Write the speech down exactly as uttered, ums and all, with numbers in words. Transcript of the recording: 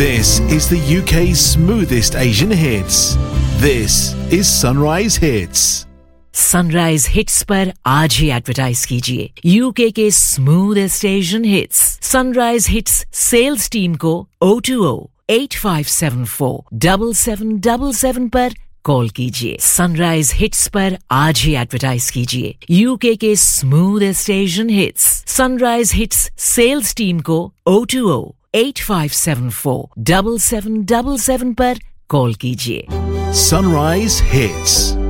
This is the U K's smoothest Asian hits. This is Sunrise Hits. Sunrise Hits पर आज ही advertise कीजिए UK के smoothest Asian hits sunrise hits sales team को O two O eight five seven four seven seven seven seven पर call कीजिए sunrise hits पर आज ही advertise कीजिए यूके के smoothest Asian hits sunrise hits sales team को O two O eight five seven four seven seven seven seven पर call कीजिए Sunrise Hits.